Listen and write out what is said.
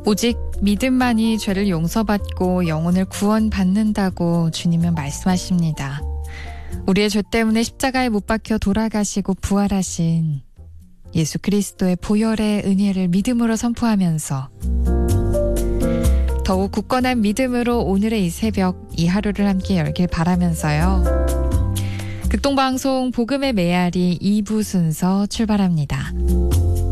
오직 믿음만이 죄를 용서받고 영혼을 구원받는다고 주님은 말씀하십니다. 우리의 죄 때문에 십자가에 못 박혀 돌아가시고 부활하신 예수 그리스도의 보혈의 은혜를 믿음으로 선포하면서 더욱 굳건한 믿음으로 오늘의 이 새벽, 이 하루를 함께 열길 바라면서요. 극동방송 복음의 메아리 2부 순서 출발합니다.